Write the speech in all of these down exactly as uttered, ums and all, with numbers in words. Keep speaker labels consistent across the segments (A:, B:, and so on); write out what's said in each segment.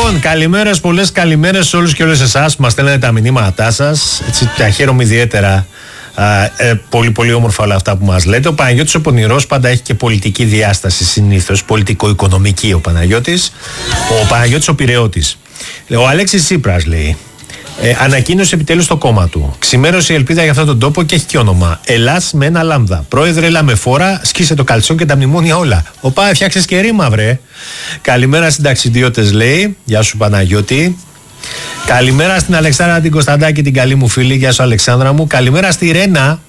A: Λοιπόν, καλημέρες, πολλές καλημέρες σε όλους και όλες εσάς που μας στέλνετε τα μηνύματά σας. Έτσι, τα χαίρομαι ιδιαίτερα. Α, ε, πολύ πολύ όμορφα όλα αυτά που μας λέτε. Ο Παναγιώτης ο Πονηρός πάντα έχει και πολιτική διάσταση συνήθως, πολιτικο-οικονομική ο Παναγιώτης. Ο Παναγιώτης ο Πειραιώτης. Ο Αλέξης Τσίπρας λέει, ε, ανακοίνωσε επιτέλους το κόμμα του. Ξημέρωσε η ελπίδα για αυτόν τον τόπο και έχει και όνομα. Ελλάς με ένα λάμδα. Πρόεδρε, έλα με φόρα, σκίσε το καλτσόν και τα μνημόνια όλα. Οπά, φτιάξες και ρήμα, βρε. Καλημέρα συνταξιδιώτες, λέει. Γεια σου, Παναγιώτη. Καλημέρα στην Αλεξάνδρα την Κωνσταντάκη, την καλή μου φίλη. Γεια σου, Αλεξάνδρα μου. Καλημέρα στη Ρένα.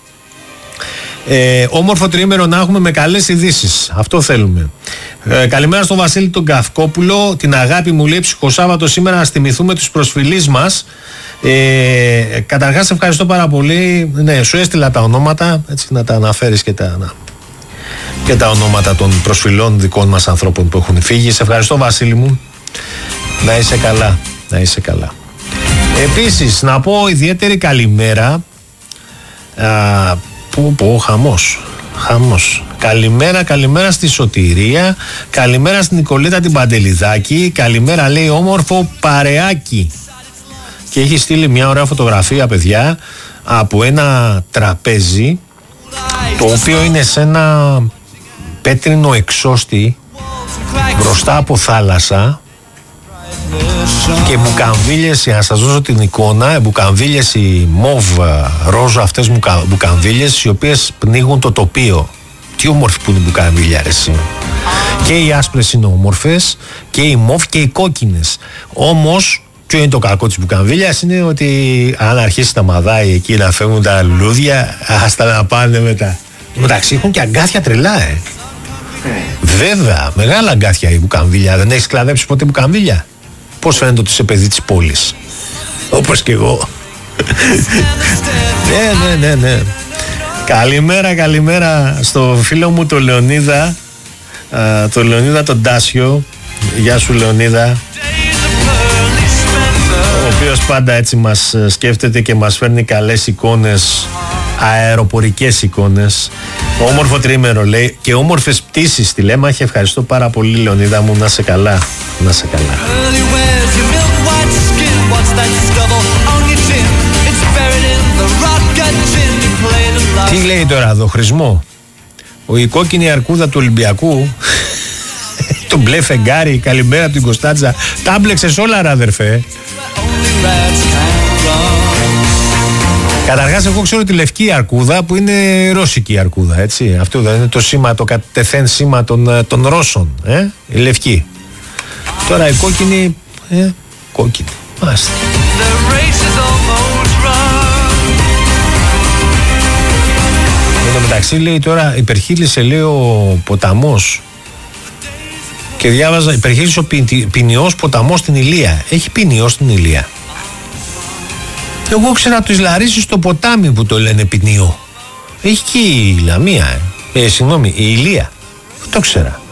A: Ε, όμορφο τριήμερο να έχουμε με καλές ειδήσεις. Αυτό θέλουμε. Ε, καλημέρα στον Βασίλη τον Καυκόπουλο. Την αγάπη μου, λέει, ψυχοσάββατο σήμερα να στιμηθούμε τους προσφυλείς μας. Ε, καταρχάς ευχαριστώ πάρα πολύ. Ναι, σου έστειλα τα ονόματα, έτσι να τα αναφέρεις και τα, να, και τα ονόματα των προσφυλών δικών μας ανθρώπων που έχουν φύγει. Σε ευχαριστώ, Βασίλη μου. Να είσαι καλά. Να είσαι καλά. Επίσης, να πω ιδιαίτερη καλημέρα. Α, που πω, χαμός. Χαμός. Καλημέρα, καλημέρα στη Σωτηρία. Καλημέρα στην Νικολέτα την Παντελιδάκη. Καλημέρα, λέει, όμορφο παρεάκι. Και έχει στείλει μια ωραία φωτογραφία, παιδιά, από ένα τραπέζι, το οποίο είναι σε ένα πέτρινο εξώστη μπροστά από θάλασσα. Και μπουκαμβίλες, για να σας δώσω την εικόνα, μπουκαμβίλες οι μοβ ρόζο αυτές μπουκαμβίλες, οι οποίες πνίγουν το τοπίο. Τι όμορφη που είναι η μπουκαμβίλια, ρε εσύ. Και οι άσπρες είναι όμορφες και οι μοβ και οι κόκκινες. Όμως, ποιο είναι το κακό της μπουκαμβίλιας? Είναι ότι αν αρχίσει να μαδάει εκεί να φεύγουν τα λουλούδια, άστα να πάνε μετά. Μεταξύ έχουν και αγκάθια τρελά, ε. Βέβαια, μεγάλα αγκάθια η μπουκαμβίλια. Δεν έχεις κλαδέψει ποτέ μπουκαμβίλια? Πώς φαίνεται ότι είσαι παιδί της πόλης? Όπως και εγώ. Ναι, ναι, ναι, ναι. Καλημέρα, καλημέρα στο φίλο μου τον Λεωνίδα, α, τον Λεωνίδα τον Τάσιο. Γεια σου, Λεωνίδα. Ο οποίος πάντα έτσι μας σκέφτεται και μας φέρνει καλές εικόνες, αεροπορικές εικόνες. Όμορφο τρίμερο, λέει, και όμορφες πτήσεις στη Λέμαχη. Ευχαριστώ πάρα πολύ, Λεωνίδα μου. Να σε καλά. Να σε καλά. Τι λέει τώρα εδώ, Χρησμό? Ο η κόκκινη αρκούδα του Ολυμπιακού, το μπλε φεγγάρι, καλημέρα από την Κωνσταντζα. Τα μπλεξες όλα, ρε αδερφέ. Καταρχάς, εγώ ξέρω τη λευκή αρκούδα που είναι ρώσικη αρκούδα, έτσι. Αυτό δεν είναι το σήμα, το κατευθέν σήμα των, των Ρώσων, ε? Η λευκή. Τώρα η κόκκινη, ε, κόκκινη. Μάλιστα. Εν τω μεταξύ, λέει, τώρα υπερχείλησε, λέει, ο ποταμός, και διάβαζα, υπερχείλησε ο ποινιός ποταμός στην Ηλία. Έχει ποινιό στην Ηλία? Εγώ ξέρα από τις Λαρίσεις στο ποτάμι που το λένε ποινιό. Έχει και η Λαμία, ε, ε συγγνώμη, η Ηλία. Δεν το ξέρα.